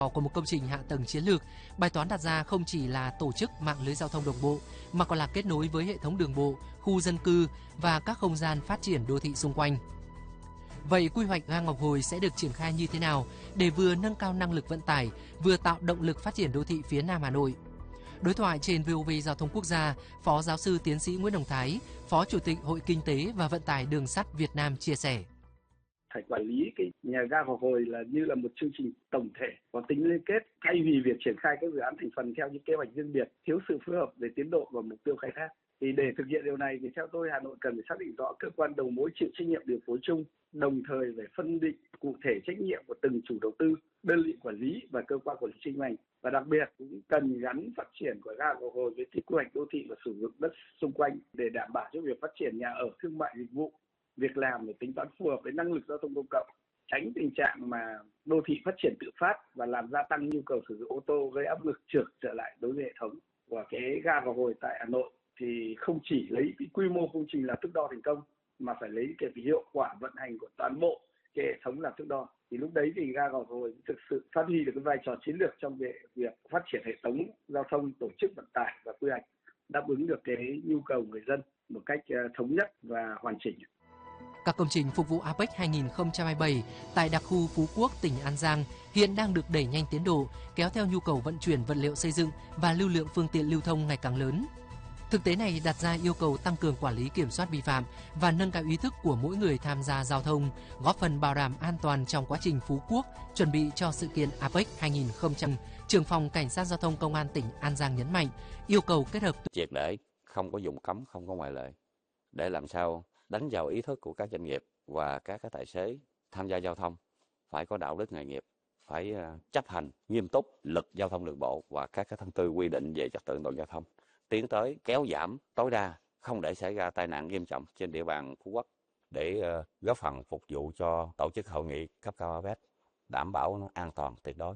của một công trình hạ tầng chiến lược, bài toán đặt ra không chỉ là tổ chức mạng lưới giao thông đồng bộ, mà còn là kết nối với hệ thống đường bộ, khu dân cư và các không gian phát triển đô thị xung quanh. Vậy quy hoạch ga Ngọc Hồi sẽ được triển khai như thế nào để vừa nâng cao năng lực vận tải, vừa tạo động lực phát triển đô thị phía Nam Hà Nội? Đối thoại trên VOV Giao thông Quốc gia, Phó Giáo sư Tiến sĩ Nguyễn Đồng Thái, Phó Chủ tịch Hội Kinh tế và Vận tải Đường sắt Việt Nam chia sẻ. Phải quản lý cái nhà ga Ngọc Hồi là như là một chương trình tổng thể có tính liên kết, thay vì việc triển khai các dự án thành phần theo những kế hoạch riêng biệt, thiếu sự phối hợp về tiến độ và mục tiêu khai thác. Thì để thực hiện điều này thì theo tôi Hà Nội cần phải xác định rõ cơ quan đầu mối chịu trách nhiệm điều phối chung, đồng thời phải phân định cụ thể trách nhiệm của từng chủ đầu tư, đơn vị quản lý và cơ quan quản lý chuyên ngành. Và đặc biệt cũng cần gắn phát triển của ga Ngọc Hồi với quy hoạch đô thị và sử dụng đất xung quanh để đảm bảo cho việc phát triển nhà ở, thương mại, dịch vụ, việc làm để tính toán phù hợp với năng lực giao thông công cộng, tránh tình trạng mà đô thị phát triển tự phát và làm gia tăng nhu cầu sử dụng ô tô, gây áp lực trượt trở lại đối với hệ thống. Và cái ga Ngọc Hồi tại Hà Nội thì không chỉ lấy cái quy mô công trình là thước đo thành công, mà phải lấy cái hiệu quả vận hành của toàn bộ cái hệ thống là thước đo. Thì lúc đấy thì ga Ngọc Hồi thực sự phát huy được cái vai trò chiến lược trong việc phát triển hệ thống giao thông, tổ chức vận tải và quy hoạch, đáp ứng được cái nhu cầu người dân một cách thống nhất và hoàn chỉnh. Các công trình phục vụ APEC 2027 tại đặc khu Phú Quốc, tỉnh An Giang hiện đang được đẩy nhanh tiến độ, kéo theo nhu cầu vận chuyển vật liệu xây dựng và lưu lượng phương tiện lưu thông ngày càng lớn. Thực tế này đặt ra yêu cầu tăng cường quản lý kiểm soát vi phạm và nâng cao ý thức của mỗi người tham gia giao thông, góp phần bảo đảm an toàn trong quá trình Phú Quốc chuẩn bị cho sự kiện APEC 2020. Trưởng phòng Cảnh sát Giao thông Công an tỉnh An Giang nhấn mạnh, yêu cầu kết hợp triệt để, không có vùng cấm, không có ngoại lệ, để làm sao đánh vào ý thức của các doanh nghiệp và các tài xế tham gia giao thông phải có đạo đức nghề nghiệp, phải chấp hành nghiêm túc luật giao thông đường bộ và các thông tư quy định về trật tự an toàn giao thông, tiến tới kéo giảm tối đa, không để xảy ra tai nạn nghiêm trọng trên địa bàn Phú Quốc, để góp phần phục vụ cho tổ chức hội nghị cấp cao APEC, đảm bảo nó an toàn tuyệt đối.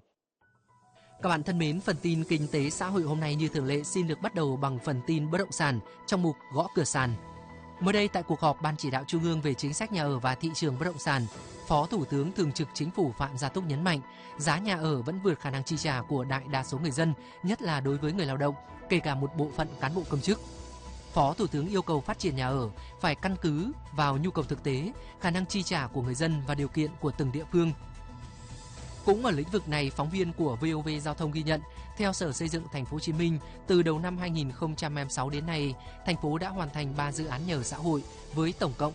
Các bạn thân mến, phần tin kinh tế xã hội hôm nay như thường lệ xin được bắt đầu bằng phần tin bất động sản trong mục Gõ cửa sàn. Mới đây tại cuộc họp Ban chỉ đạo Trung ương về chính sách nhà ở và thị trường bất động sản, Phó Thủ tướng Thường trực Chính phủ Phạm Gia Túc nhấn mạnh, giá nhà ở vẫn vượt khả năng chi trả của đại đa số người dân, nhất là đối với người lao động, kể cả một bộ phận cán bộ công chức. Phó Thủ tướng yêu cầu phát triển nhà ở phải căn cứ vào nhu cầu thực tế, khả năng chi trả của người dân và điều kiện của từng địa phương. Cũng ở lĩnh vực này, phóng viên của VOV Giao thông ghi nhận, theo Sở Xây dựng Thành phố Hồ Chí Minh, từ đầu năm 2026 đến nay, thành phố đã hoàn thành 3 dự án nhà ở xã hội với tổng cộng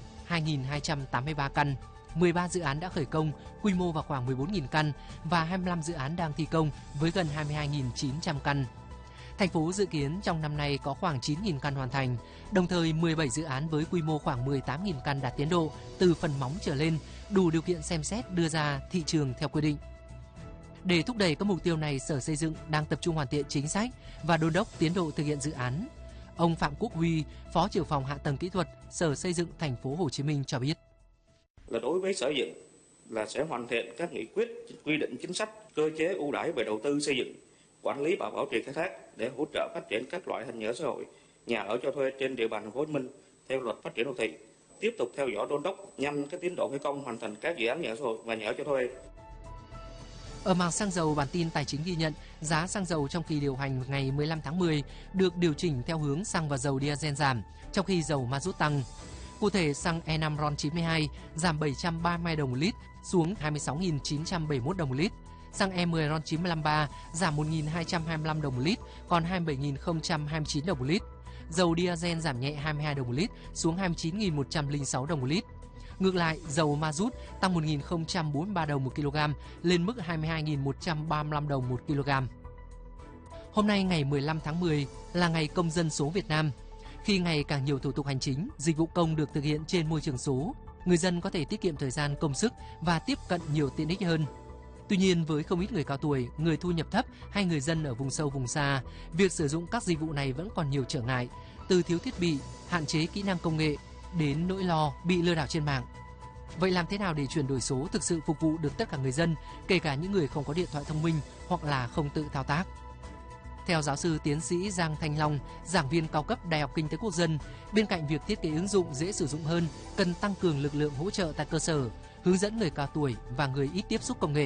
2.283 căn. 13 dự án đã khởi công, quy mô vào khoảng 14.000 căn và 25 dự án đang thi công với gần 22.900 căn. Thành phố dự kiến trong năm nay có khoảng 9.000 căn hoàn thành, đồng thời 17 dự án với quy mô khoảng 18.000 căn đạt tiến độ từ phần móng trở lên, đủ điều kiện xem xét đưa ra thị trường theo quy định. Để thúc đẩy các mục tiêu này, Sở Xây dựng đang tập trung hoàn thiện chính sách và đôn đốc tiến độ thực hiện dự án. Ông Phạm Quốc Huy, Phó trưởng phòng Hạ tầng Kỹ thuật, Sở Xây dựng Thành phố Hồ Chí Minh cho biết. Là đối với Sở Dựng là sẽ hoàn thiện các nghị quyết, quy định chính sách, cơ chế ưu đãi về đầu tư xây dựng, quản lý và bảo trì khai thác để hỗ trợ phát triển các loại hình nhà ở xã hội, nhà ở cho thuê trên địa bàn Thành phố Hồ Chí Minh theo luật phát triển đô thị. Tiếp tục theo dõi đôn đốc nhanh cái tiến độ khởi công hoàn thành các dự án nhà ở xã hội và nhà ở cho thuê. Ở mảng xăng dầu, bản tin tài chính ghi nhận giá xăng dầu trong kỳ điều hành ngày 15 tháng 10 được điều chỉnh theo hướng xăng và dầu diesel giảm, trong khi dầu ma rút tăng. Cụ thể, xăng E5 RON92 giảm 732 đồng một lít xuống 26.971 đồng một lít. Xăng E10 RON95 giảm 1.225 đồng một lít còn 27.029 đồng một lít. Dầu diesel giảm nhẹ 22 đồng một lít xuống 29.106 đồng một lít. Ngược lại, dầu ma rút tăng 1.043 đồng một kg lên mức 22.135 đồng một kg. Hôm nay ngày 15 tháng 10 là ngày Công dân số Việt Nam. Khi ngày càng nhiều thủ tục hành chính, dịch vụ công được thực hiện trên môi trường số, người dân có thể tiết kiệm thời gian, công sức và tiếp cận nhiều tiện ích hơn. Tuy nhiên, với không ít người cao tuổi, người thu nhập thấp hay người dân ở vùng sâu vùng xa, việc sử dụng các dịch vụ này vẫn còn nhiều trở ngại, từ thiếu thiết bị, hạn chế kỹ năng công nghệ đến nỗi lo bị lừa đảo trên mạng. Vậy làm thế nào để chuyển đổi số thực sự phục vụ được tất cả người dân, kể cả những người không có điện thoại thông minh hoặc là không tự thao tác? Theo giáo sư tiến sĩ Giang Thanh Long, giảng viên cao cấp Đại học Kinh tế Quốc dân, bên cạnh việc thiết kế ứng dụng dễ sử dụng hơn, cần tăng cường lực lượng hỗ trợ tại cơ sở, hướng dẫn người cao tuổi và người ít tiếp xúc công nghệ.